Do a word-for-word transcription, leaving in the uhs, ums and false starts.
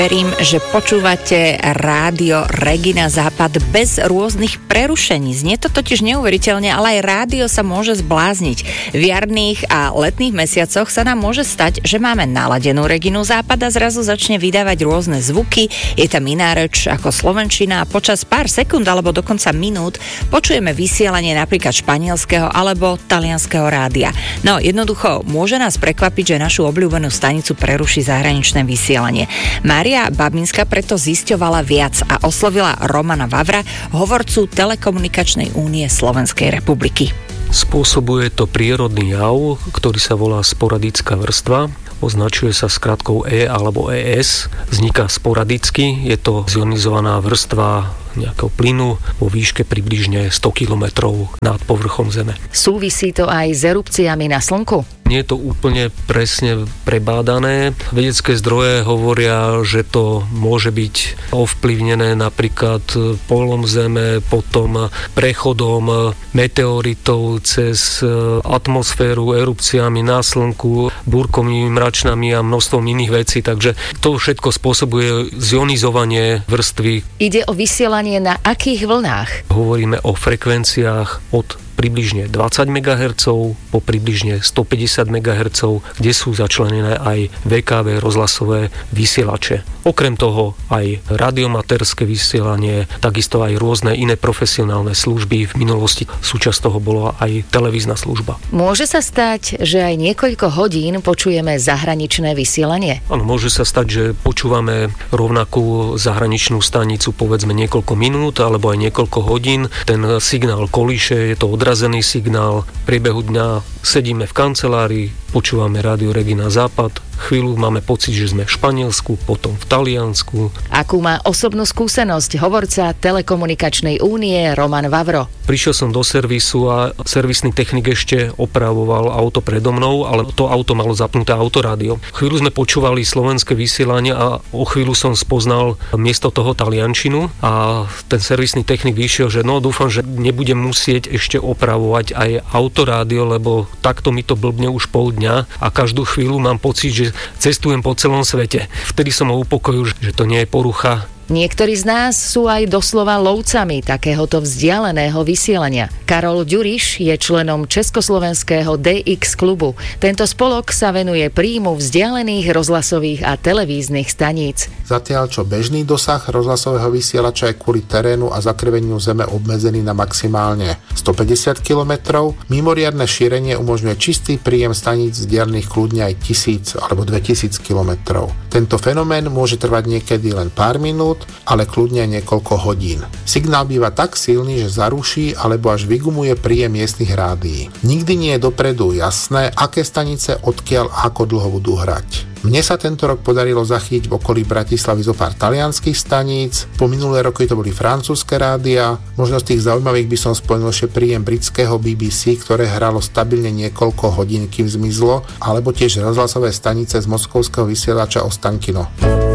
Verím, že počúvate rádio Regina Západ bez rôznych prerušení. Znie to totiž neuveriteľne, ale aj rádio sa môže zblázniť. V jarných a letných mesiacoch sa nám môže stať, že máme naladenú Reginu Západ a zrazu začne vydávať rôzne zvuky, je tam iná reč ako slovenčina a počas pár sekúnd alebo dokonca minút počujeme vysielanie napríklad španielského alebo talianskeho rádia. No jednoducho môže nás prekvapiť, že našu obľúbenú stanicu preruší zahraničné vysielanie. Mária Babinská preto zisťovala viac a oslovila Romana Vavra, hovorcu Telekomunikačnej únie Slovenskej republiky. Spôsobuje to prírodný jav, ktorý sa volá sporadická vrstva. Označuje sa skratkou E alebo E S. Vzniká sporadicky, je to zionizovaná vrstva nejakého plynu vo výške približne sto kilometrov nad povrchom Zeme. Súvisí to aj s erupciami na Slnku? Nie je to úplne presne prebádané. Vedecké zdroje hovoria, že to môže byť ovplyvnené napríklad polom Zeme, potom prechodom meteoritov cez atmosféru, erupciami na Slnku, búrkovými mračnami a množstvom iných vecí. Takže to všetko spôsobuje zionizovanie vrstvy. Ide o vysielanie na akých vlnách? Hovoríme o frekvenciách od približne dvadsať megahertzov po približne stopäťdesiat megahertzov, kde sú začlenené aj vé ká vé rozhlasové vysielače. Okrem toho aj radiomaterské vysielanie, takisto aj rôzne iné profesionálne služby. V minulosti súčasť toho bola aj televízna služba. Môže sa stať, že aj niekoľko hodín počujeme zahraničné vysielanie? Áno, môže sa stať, že počúvame rovnakú zahraničnú stanicu povedzme niekoľko minút alebo aj niekoľko hodín. Ten signál kolíše, je to odrazený signál. V priebehu dňa sedíme v kancelárii, počúvame rádio Regina Západ. Chvíľu máme pocit, že sme v Španielsku, potom v Taliansku. Akú má osobnú skúsenosť hovorca Telekomunikačnej únie Roman Vavro? Prišiel som do servisu a servisný technik ešte opravoval auto predo mnou, ale to auto malo zapnuté autorádio. Chvíľu sme počúvali slovenské vysielanie a o chvíľu som spoznal miesto toho taliančinu a ten servisný technik vyšiel, že no dúfam, že nebudem musieť ešte opravovať aj autorádio, lebo takto mi to blbne už pol dňa a každú chvíľu mám pocit, že cestujem po celom svete. Vtedy som ho upokojil, že to nie je porucha. Niektorí z nás sú aj doslova lovcami takéhoto vzdialeného vysielania. Karol Ďuriš je členom Československého dé iks klubu. Tento spolok sa venuje príjmu vzdialených rozhlasových a televíznych staníc. Zatiaľ čo bežný dosah rozhlasového vysielača je kvôli terénu a zakrveniu Zeme obmedzený na maximálne stopäťdesiat kilometrov, mimoriadne šírenie umožňuje čistý príjem staníc vzdialených kľudne aj tisíc alebo dvetisíc kilometrov. Tento fenomén môže trvať niekedy len pár minút, ale kľudne niekoľko hodín. Signál býva tak silný, že zaruší alebo až vygumuje príjem miestnych rádií. Nikdy nie je dopredu jasné, aké stanice odkiaľ a ako dlho budú hrať. Mne sa tento rok podarilo zachytiť v okolí Bratislavy zo pár talianskych staníc, po minulé roky to boli francúzske rádia, možno z tých zaujímavých by som spomenul ešte príjem britského bé bé cé, ktoré hralo stabilne niekoľko hodín, kým zmizlo, alebo tiež rozhlasové stanice z moskovského vysielača Ostankino.